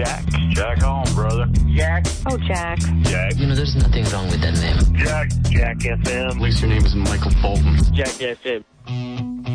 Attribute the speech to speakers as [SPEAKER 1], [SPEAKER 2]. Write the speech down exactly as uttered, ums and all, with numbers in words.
[SPEAKER 1] Jack. Jack home, brother.
[SPEAKER 2] Jack.
[SPEAKER 3] Oh, Jack.
[SPEAKER 1] Jack.
[SPEAKER 4] You know, there's nothing wrong with that name.
[SPEAKER 1] Jack. Jack F M.
[SPEAKER 5] At least your name is Michael Bolton.
[SPEAKER 2] Jack F M.